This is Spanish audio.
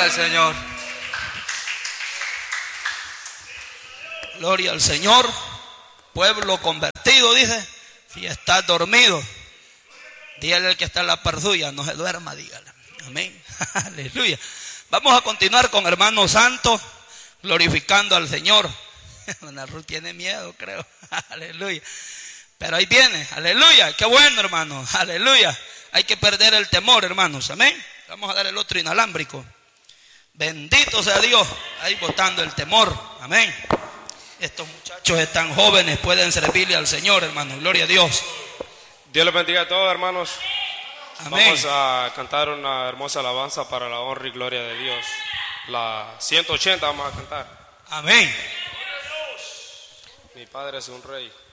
al Señor. Gloria al Señor. Pueblo convertido, dice. Si estás dormido, dígale al que está en la par suya, no se duerma, dígale. Amén. Aleluya. Vamos a continuar con hermanos santos, glorificando al Señor. Dona Ruth tiene miedo, creo. Aleluya. Pero ahí viene. Aleluya. Qué bueno, hermanos. Aleluya. Hay que perder el temor, hermanos. Amén. Vamos a dar el otro inalámbrico. Bendito sea Dios. Ahí botando el temor. Amén. Estos muchachos están jóvenes, pueden servirle al Señor, hermanos. Gloria a Dios. Dios les bendiga a todos, hermanos. Amén. Vamos a cantar una hermosa alabanza para la honra y gloria de Dios. La 180 vamos a cantar. Amén. Mi Padre es un rey.